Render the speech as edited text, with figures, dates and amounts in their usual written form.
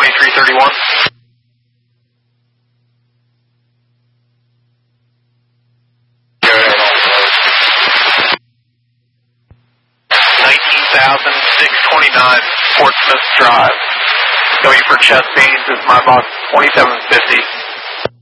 2331. Good. 19,629 Portsmouth Drive. W for chest beans is my box 2750.